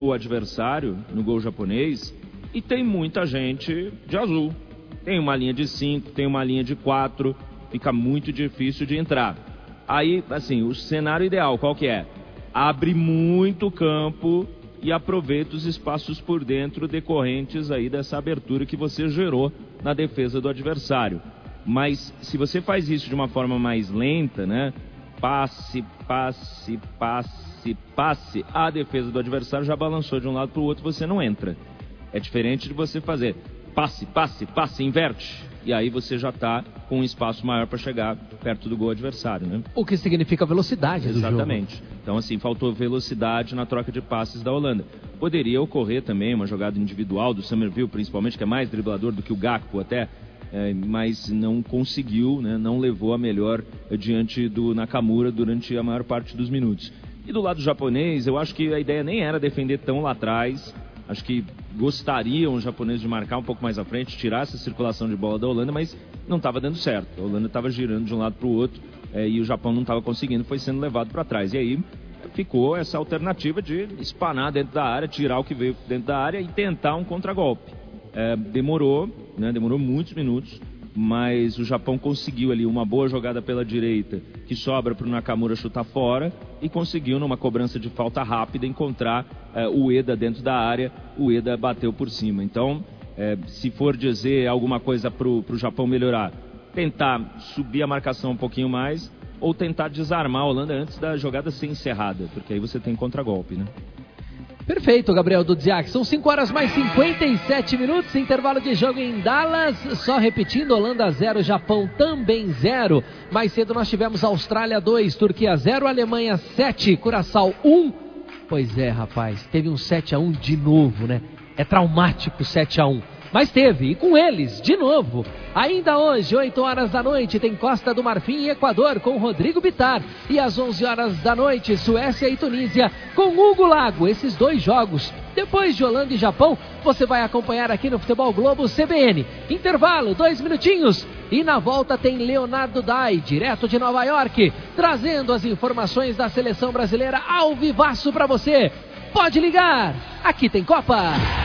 o adversário no gol japonês e tem muita gente de azul. Tem uma linha de 5, tem uma linha de 4, fica muito difícil de entrar. Aí, assim, o cenário ideal qual que é? Abre muito campo e aproveita os espaços por dentro decorrentes aí dessa abertura que você gerou na defesa do adversário. Mas se você faz isso de uma forma mais lenta, né? Passe, a defesa do adversário já balançou de um lado para o outro, você não entra. É diferente de você fazer passe, inverte. E aí você já está com um espaço maior para chegar perto do gol adversário, né? O que significa velocidade do jogo. Exatamente. Então, assim, faltou velocidade na troca de passes da Holanda. Poderia ocorrer também uma jogada individual do Summerville, principalmente, que é mais driblador do que o Gakpo até, mas não conseguiu, né? Não levou a melhor diante do Nakamura durante a maior parte dos minutos. E do lado japonês, eu acho que a ideia nem era defender tão lá atrás. Acho que gostariam os japoneses de marcar um pouco mais à frente, tirar essa circulação de bola da Holanda, mas não estava dando certo. A Holanda estava girando de um lado para o outro e o Japão não estava conseguindo, foi sendo levado para trás. E aí ficou essa alternativa de espanar dentro da área, tirar o que veio dentro da área e tentar um contragolpe. Demorou muitos minutos, mas o Japão conseguiu ali uma boa jogada pela direita, que sobra para o Nakamura chutar fora, e conseguiu, numa cobrança de falta rápida, encontrar o Ueda dentro da área. O Ueda bateu por cima. Então, se for dizer alguma coisa para o Japão melhorar, tentar subir a marcação um pouquinho mais, ou tentar desarmar a Holanda antes da jogada ser encerrada, porque aí você tem contragolpe, né? Perfeito, Gabriel Dudziak. São 5 horas mais 57 minutos, intervalo de jogo em Dallas. Só repetindo, Holanda 0, Japão também 0. Mais cedo nós tivemos Austrália 2, Turquia 0, Alemanha 7, Curaçao 1. Pois é, rapaz, teve um 7-1 de novo, né? É traumático 7-1. Mas teve, e com eles, de novo. Ainda hoje, 8 horas da noite, tem Costa do Marfim e Equador com Rodrigo Bittar. E às 11 horas da noite, Suécia e Tunísia com Hugo Lago. Esses dois jogos. Depois de Holanda e Japão, você vai acompanhar aqui no Futebol Globo CBN. Intervalo, 2 minutinhos. E na volta tem Leonardo Dai, direto de Nova York, trazendo as informações da seleção brasileira ao vivaço para você. Pode ligar, aqui tem Copa.